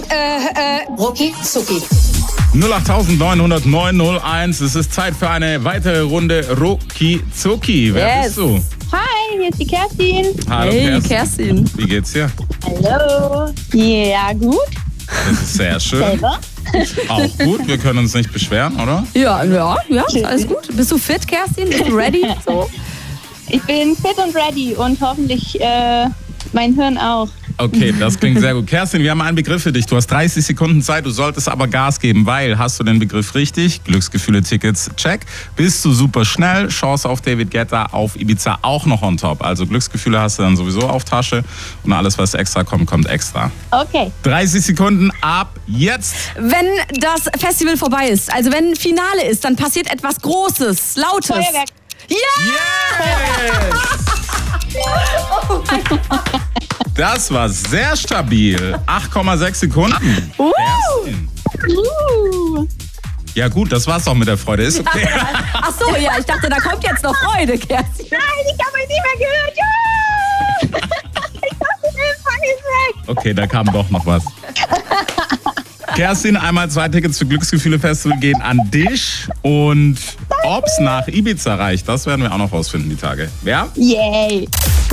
Rucki Zucki. 08900 Es ist Zeit für eine weitere Runde Rucki Zucki. Wer bist du? Hi, hier ist die Kerstin. Hallo Hey, Kerstin. Wie geht's dir? Hallo. Ja, gut. Das ist sehr schön. Selber? Auch gut, wir können uns nicht beschweren, oder? Ja, ist alles gut. Bist du fit, Kerstin? Bist du ready? So. Ich bin fit und ready und hoffentlich mein Hirn auch. Okay, das klingt sehr gut. Kerstin, wir haben einen Begriff für dich. Du hast 30 Sekunden Zeit, du solltest aber Gas geben, weil, hast du den Begriff richtig? Glücksgefühle-Tickets, check. Bist du super schnell, Chance auf David Guetta, auf Ibiza auch noch on top. Also Glücksgefühle hast du dann sowieso auf Tasche und alles, was extra kommt, kommt extra. Okay. 30 Sekunden ab jetzt. Wenn das Festival vorbei ist, also wenn Finale ist, dann passiert etwas Großes, Lautes. Feuerwerk. Ja! Yes! Das war sehr stabil. 8,6 Sekunden. Kerstin. Ja gut, das war's auch mit der Freude. Ist okay. Ach so, ja, ich dachte, da kommt jetzt noch Freude, Kerstin. Nein, ich habe mich nicht mehr gehört. Ja! Ich dachte, der Empfang ist weg. Okay, da kam doch noch was. Kerstin, einmal 2 Tickets für Glücksgefühle Festival gehen an dich. Und ob's nach Ibiza reicht, das werden wir auch noch rausfinden die Tage. Ja? Yay.